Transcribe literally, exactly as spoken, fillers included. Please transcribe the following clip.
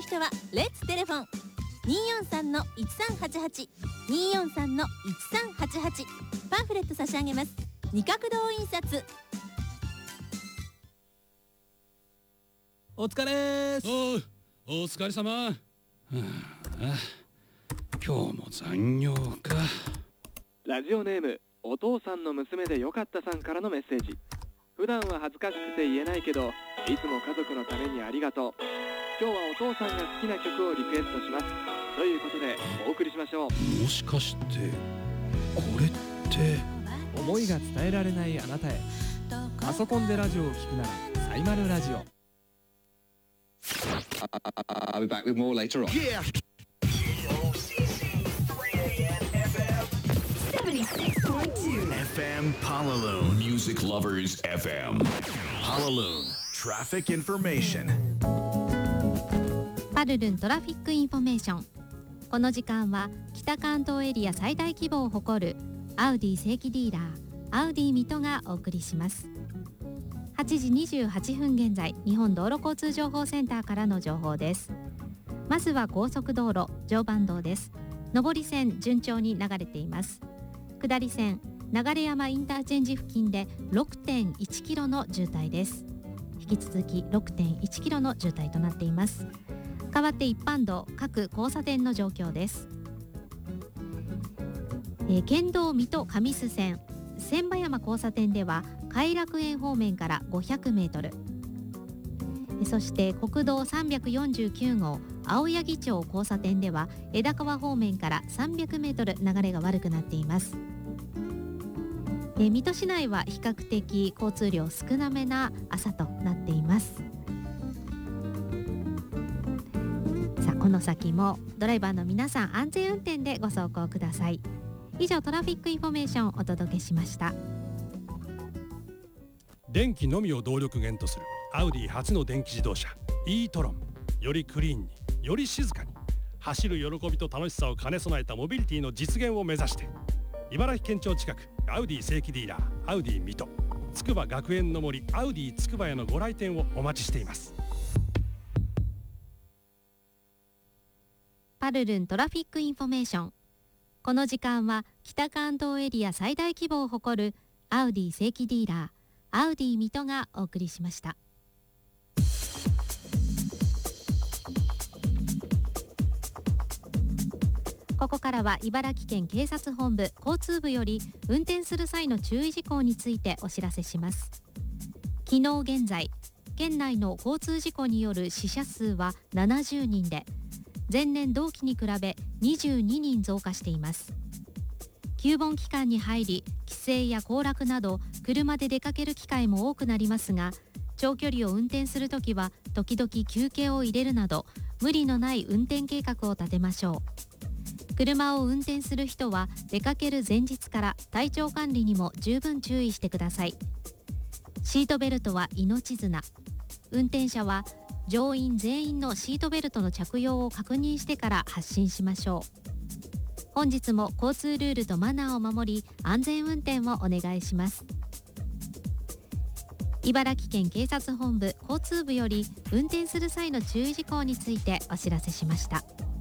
人はレッツテレフォン にーよんさんのいちさんはちはち にーよんさんのいちさんはちはち パンフレット差し上げます。二角堂印刷。 お疲れーす。 おう、お疲れ様。はあ、今日も残業か。 ラジオネームお父さんの娘でよかったさんからのメッセージ。普段は恥ずかしくて言えないけど、いつも家族のためにありがとう。今日はお父さんが好きな曲をリクエストします。ということでお送りしましょう。 もしかしてこれって思いが伝えられないあなたへ。パソコンでラジオを聞くならサイマルラジオ。 I'll be back with more later on. Yeah. seventy-six point two F M Honolulu Music Lovers エフエム Honolulu Traffic Information。 パルルントラフィックインフォメーション。この時間は北関東エリア最大規模を誇るアウディ正規ディーラーアウディ水戸がお送りします。はちじにじゅうはっぷん現在、日本道路交通情報センターからの情報です。まずは高速道路常磐道です。上り線順調に流れています。下り線流山インターチェンジ付近で ろくてんいちキロの渋滞です。引き続き ろくてんいちキロの渋滞となっています。代わって一般道各交差点の状況です。えー、県道水戸上須線千葉山交差点では偕楽園方面からごひゃくメートル、そして国道さんびゃくよんじゅうきゅうごう青柳町交差点では枝川方面からさんびゃくメートル流れが悪くなっています。え水戸市内は比較的交通量少なめな朝となっています。さあこの先もドライバーの皆さん安全運転でご走行ください。以上トラフィックインフォメーションをお届けしました。 電気のみを動力源とするアウディ初の電気自動車 e トロン。よりクリーンにより静かに走る喜びと楽しさを兼ね備えたモビリティの実現を目指して、茨城県庁近くアウディ正規ディーラーアウディ水戸筑波学園の森アウディ筑波へのご来店をお待ちしています。 パルルントラフィックインフォメーション。この時間は北関東エリア最大規模を誇るアウディ正規ディーラーアウディ水戸がお送りしました。ここからは茨城県警察本部交通部より運転する際の注意事項についてお知らせします。昨日現在、県内の交通事故による死者数はななじゅうにんで、前年同期に比べにじゅうににん増加しています。旧盆期間に入り、帰省や行楽など車で出かける機会も多くなりますが、長距離を運転するときは時々休憩を入れるなど無理のない運転計画を立てましょう。車を運転する人は出かける前日から体調管理にも十分注意してください。シートベルトは命綱。運転者は乗員全員のシートベルトの着用を確認してから発進しましょう。本日も交通ルールとマナーを守り、安全運転をお願いします。茨城県警察本部交通部より運転する際の注意事項についてお知らせしました。